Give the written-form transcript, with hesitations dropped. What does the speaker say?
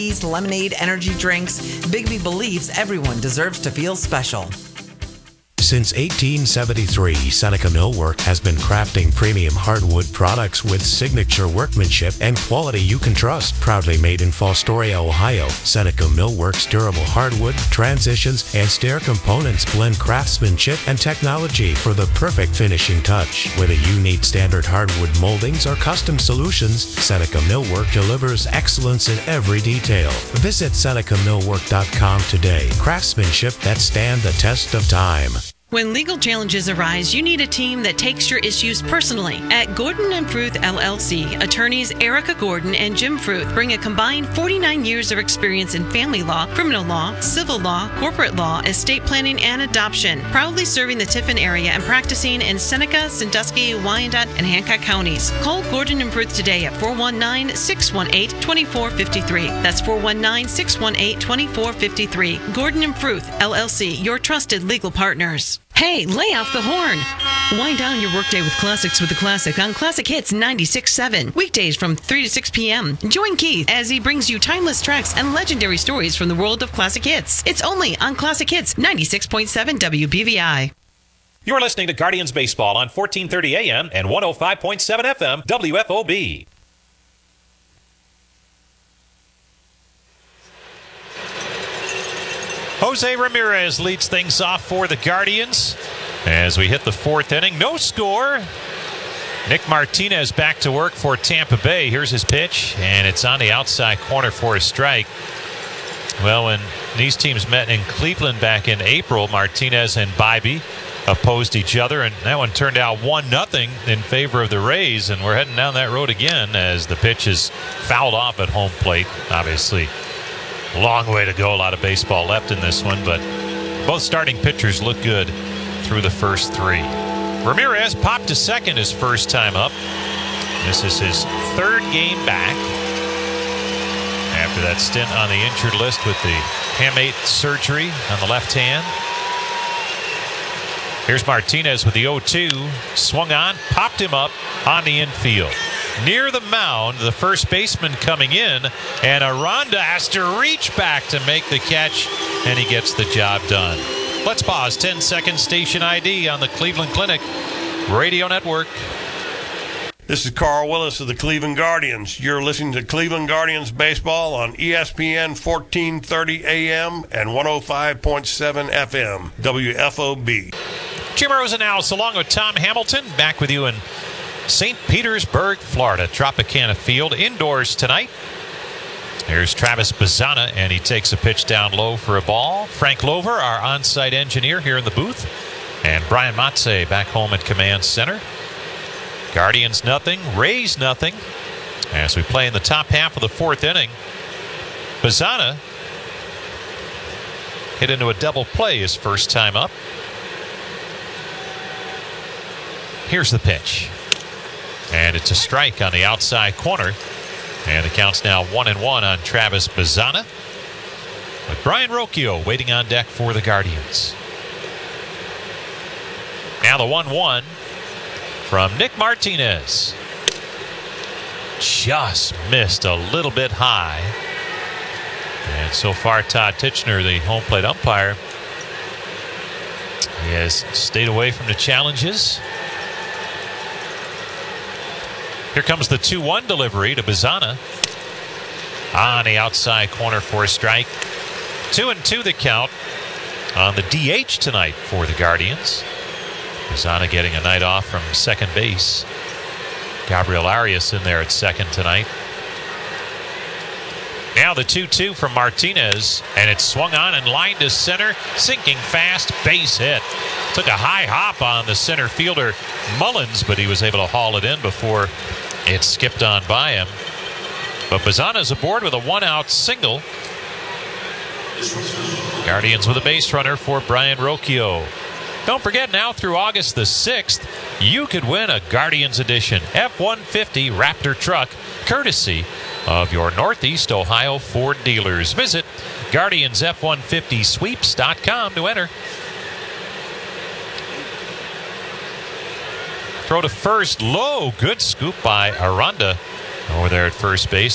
lemonade, energy drinks, Biggby believes everyone deserves to feel special. Since 1873, Seneca Millwork has been crafting premium hardwood products with signature workmanship and quality you can trust. Proudly made in Fostoria, Ohio, Seneca Millwork's durable hardwood, transitions, and stair components blend craftsmanship and technology for the perfect finishing touch. Whether you need standard hardwood moldings or custom solutions, Seneca Millwork delivers excellence in every detail. Visit SenecaMillwork.com today. Craftsmanship that stand the test of time. When legal challenges arise, you need a team that takes your issues personally. At Gordon & Fruth LLC, attorneys Erica Gordon and Jim Fruth bring a combined 49 years of experience in family law, criminal law, civil law, corporate law, estate planning, and adoption. Proudly serving the Tiffin area and practicing in Seneca, Sandusky, Wyandotte, and Hancock counties. Call Gordon & Fruth today at 419-618-2453. That's 419-618-2453. Gordon & Fruth LLC, your trusted legal partners. Hey, lay off the horn. Wind down your workday with classics with the Classic on Classic Hits 96.7. Weekdays from 3 to 6 p.m. Join Keith as he brings you timeless tracks and legendary stories from the world of classic hits. It's only on Classic Hits 96.7 WBVI. You're listening to Guardians Baseball on 1430 AM and 105.7 FM WFOB. Jose Ramirez leads things off for the Guardians as we hit the fourth inning. No score. Nick Martinez back to work for Tampa Bay. Here's his pitch, and it's on the outside corner for a strike. Well, when these teams met in Cleveland back in April, Martinez and Bybee opposed each other, and that one turned out 1-0 in favor of the Rays, and we're heading down that road again as the pitch is fouled off at home plate, obviously. Long way to go. A lot of baseball left in this one, but both starting pitchers look good through the first three. Ramirez popped to second his first time up. This is his third game back after that stint on the injured list with the hamate surgery on the left hand. Here's Martinez with the 0-2. Swung on, popped him up on the infield. Near the mound, the first baseman coming in, and Aranda has to reach back to make the catch, and he gets the job done. Let's pause. 10-second station ID on the Cleveland Clinic Radio Network. This is Carl Willis of the Cleveland Guardians. You're listening to Cleveland Guardians Baseball on ESPN 1430 AM and 105.7 FM, WFOB. Jim Rosenhaus along with Tom Hamilton back with you in St. Petersburg, Florida. Tropicana Field indoors tonight. Here's Travis Bazzana, and he takes a pitch down low for a ball. Frank Lover, our on-site engineer here in the booth. And Brian Matze back home at Command Center. Guardians nothing, Rays nothing. As we play in the top half of the fourth inning, Bazzana hit into a double play his first time up. Here's the pitch. And it's a strike on the outside corner. And the count's now 1-1 on Travis Bazzana, with Brian Rocchio waiting on deck for the Guardians. Now the 1-1 from Nick Martinez. Just missed a little bit high. And so far, Todd Tichenor, the home plate umpire, he has stayed away from the challenges. Here comes the 2-1 delivery to Bazzana. On the outside corner for a strike. 2-2 the count on the DH tonight for the Guardians. Bazzana getting a night off from second base. Gabriel Arias in there at second tonight. Now the 2-2 from Martinez, and it's swung on and lined to center. Sinking fast, base hit. Took a high hop on the center fielder Mullins, but he was able to haul it in before it skipped on by him. But Bazzana's aboard with a one-out single. Guardians with a base runner for Brian Rocchio. Don't forget, now through August the 6th, you could win a Guardians Edition F-150 Raptor truck, courtesy of your Northeast Ohio Ford dealers. Visit GuardiansF150Sweeps.com to enter. Throw to first, low, good scoop by Aranda over there at first base.